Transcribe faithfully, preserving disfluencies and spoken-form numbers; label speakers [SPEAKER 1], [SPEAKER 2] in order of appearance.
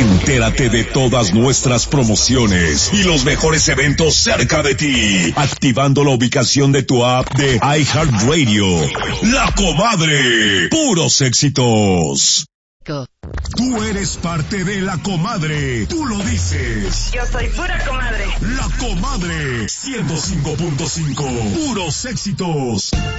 [SPEAKER 1] Entérate de todas nuestras promociones y los mejores eventos cerca de ti, activando la ubicación de tu app de iHeartRadio. La Comadre, puros éxitos. Tú eres parte de La Comadre, tú lo dices.
[SPEAKER 2] Yo soy pura comadre.
[SPEAKER 1] La Comadre, ciento cinco punto cinco, puros éxitos.